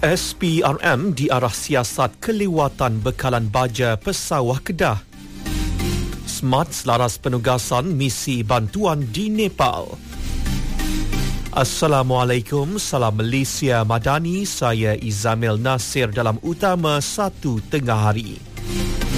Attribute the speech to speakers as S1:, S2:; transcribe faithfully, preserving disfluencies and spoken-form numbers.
S1: S P R M diarah siasat kelewatan bekalan baja pesawah Kedah. Smart selaras penugasan misi bantuan di Nepal. Assalamualaikum, salam Malaysia Madani, saya Izamil Nasir dalam utama satu tengah hari.